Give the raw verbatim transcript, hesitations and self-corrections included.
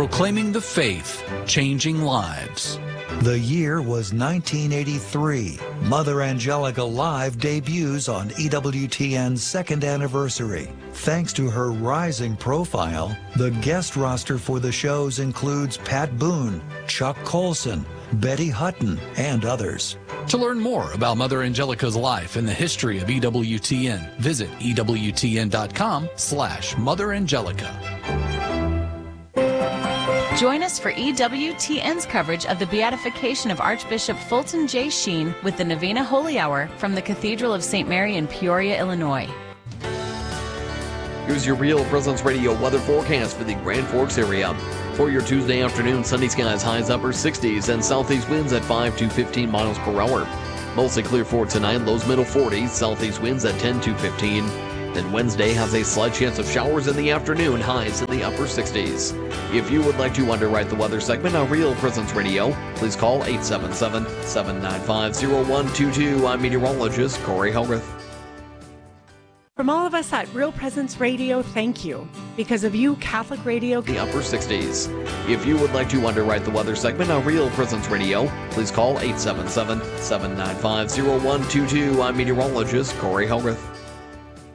proclaiming the faith, changing lives. The year was nineteen eighty-three. Mother Angelica Live debuts on E W T N's second anniversary. Thanks to her rising profile, the guest roster for the shows includes Pat Boone, Chuck Colson, Betty Hutton, and others. To learn more about Mother Angelica's life and the history of E W T N, visit E W T N dot com slash Mother Angelica. Join us for E W T N's coverage of the beatification of Archbishop Fulton J. Sheen with the Novena Holy Hour from the Cathedral of Saint Mary in Peoria, Illinois. Here's your Real Presence Radio weather forecast for the Grand Forks area. For your Tuesday afternoon, sunny skies, highs upper sixties, and southeast winds at five to fifteen miles per hour. Mostly clear for tonight, lows middle forties, southeast winds at ten to fifteen. Then Wednesday has a slight chance of showers in the afternoon, highs in the upper sixties. If you would like to underwrite the weather segment on Real Presence Radio, please call eight seven seven, seven nine five, zero one two two. I'm meteorologist Corey Hellgrith. From all of us at Real Presence Radio, thank you. Because of you, Catholic Radio... The upper sixties. If you would like to underwrite the weather segment on Real Presence Radio, please call eight seven seven, seven nine five, zero one two two. I'm meteorologist Corey Hellgrith.